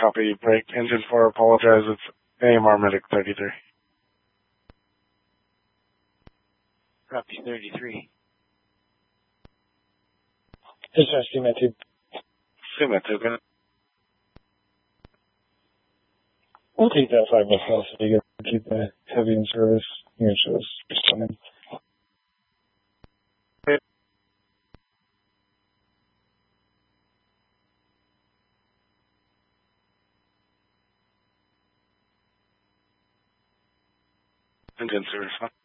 copy break. Engine 4 apologize. It's AMR Medic 33. Copy 33. This is CMAT2. CMAT2, We'll take that 5 myself so you can keep the heavy in service. You can show us responding. Engine service, huh?